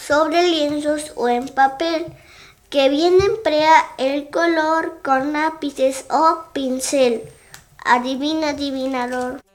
sobre lienzos o en papel, que bien emplea el color con lápices o pincel. Adivina, adivinador.